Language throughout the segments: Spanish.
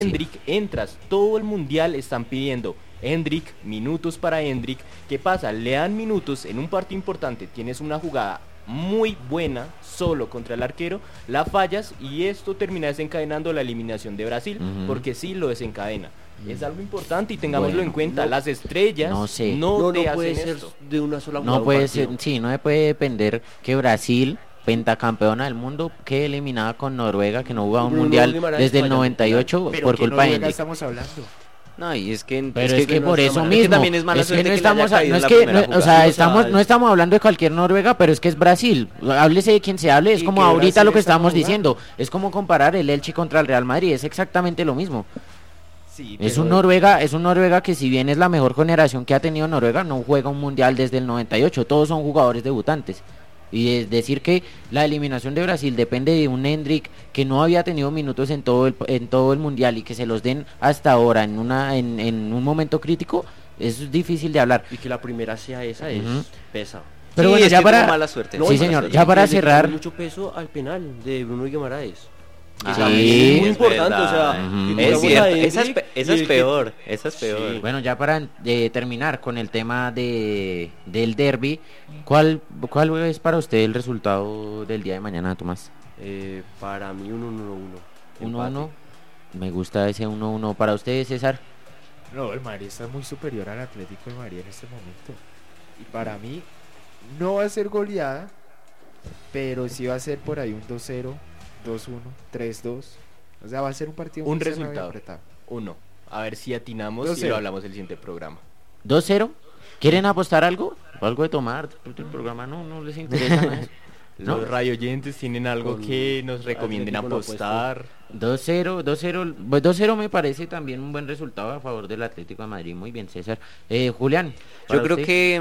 Sí. Endrick, entras, todo el mundial están pidiendo Endrick, minutos para Endrick. ¿Qué pasa? Le dan minutos en un partido importante, tienes una jugada muy buena solo contra el arquero, la fallas y esto termina desencadenando la eliminación de Brasil, porque sí lo desencadena. Es algo importante y tengámoslo Bueno, en cuenta, no, las estrellas no sé. no te no puede hacen ser esto. de una sola jugada No un puede partido. ser, sí, no se puede depender que Brasil, pentacampeona del mundo, quede eliminada con Noruega, que no jugaba un Bruno mundial Guimaraes desde el falla un 98 Pero por ¿qué culpa de Noruega Endrick. estamos hablando? No, y es que Pero es que no por es eso mala- mismo, es que también es mala que suerte no que le haya estamos, caído no en es la que, primera o jugada. sea, Sí, o sea, no estamos hablando de cualquier Noruega, pero es que es Brasil. Háblese de quien se hable, es ¿Y como qué ahorita Brasil lo que estamos estamos diciendo, es como comparar el Elche contra el Real Madrid, es exactamente lo mismo. Sí, Es pero- un Noruega que si bien es la mejor generación que ha tenido Noruega, no juega un mundial desde el 98, todos son jugadores debutantes. Y es decir que la eliminación de Brasil depende de un Endrick que no había tenido minutos en todo el mundial y que se los den hasta ahora en un momento crítico, es difícil de hablar. Y que la primera sea esa es Ujú. pesa. Pero Sí, bueno, es ya que tuvo para mala suerte. Sí, Mala señor, suerte. ya para Le quitó cerrar. mucho peso al penal de Bruno Guimaraes. Ah, también sí, es muy es importante, verdad. o sea, Ujú. que Es pongamos cierto, a esa es, Endrick esa y es el que- peor, esa es peor. Sí. Bueno, ya para terminar con el tema del derby, ¿cuál es para usted el resultado del día de mañana, Tomás? Para mí un 1-1. 1-1. Me gusta ese 1-1. ¿Para usted, César? No, el Madrid está muy superior al Atlético de Madrid en este momento. Y para mí no va a ser goleada, pero sí va a ser por ahí un 2-0, 2-1, 3-2. O sea, va a ser un partido Un muy cerrado y resultado. apretado. Uno. A ver si atinamos y 2-0. lo hablamos el siguiente programa. 2-0. ¿Quieren apostar algo? ¿O algo de tomar? El programa no les interesa nada. ¿No? Los radioyentes tienen algo Con que nos recomienden Atlético no apuesto. apostar. 2-0, pues 2-0 me parece también un buen resultado a favor del Atlético de Madrid. Muy bien, César. Julián, Yo ¿para creo usted? que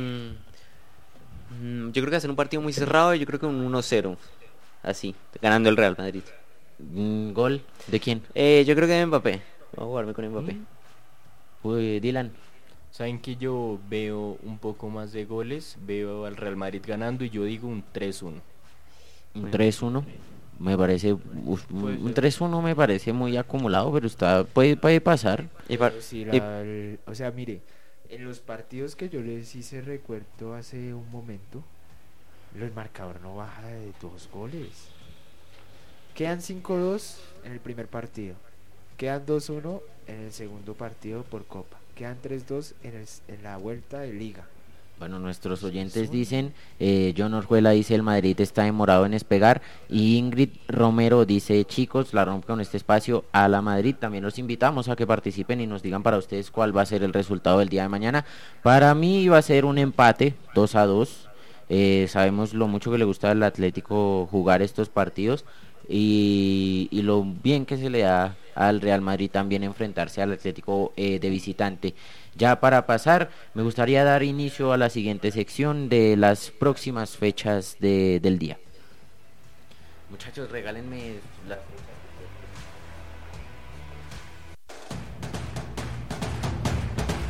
yo creo que va a ser un partido muy cerrado y yo creo que un 1-0. Así, ganando el Real Madrid. ¿Gol de quién? Yo creo que de Mbappé. Voy a jugarme con Mbappé. Dylan. Saben que yo veo un poco más de goles, veo al Real Madrid ganando y yo digo un 3-1. Un 3-1. Me parece un 3-1 me parece muy acumulado, pero puede pasar. Y pa- Pero sí, y- o sea, mire, en los partidos que yo les hice recuerdo hace un momento, el marcador no baja de 2 goles. Quedan 5-2 en el primer partido. Quedan 2-1 en el segundo partido por Copa. Quedan 3-2 en la vuelta de Liga. Bueno, nuestros oyentes dicen, John Orjuela dice el Madrid está demorado en despegar y Ingrid Romero dice chicos, la rompe con este espacio a la Madrid. También los invitamos a que participen y nos digan para ustedes cuál va a ser el resultado del día de mañana. Para mí va a ser un empate 2-2. Sabemos lo mucho que le gusta al Atlético jugar estos partidos y lo bien que se le da al Real Madrid también enfrentarse al Atlético de visitante. Ya para pasar, me gustaría dar inicio a la siguiente sección de las próximas fechas del día. Muchachos, regálenme la...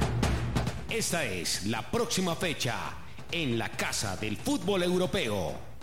Esta es la próxima fecha en la Casa del Fútbol Europeo.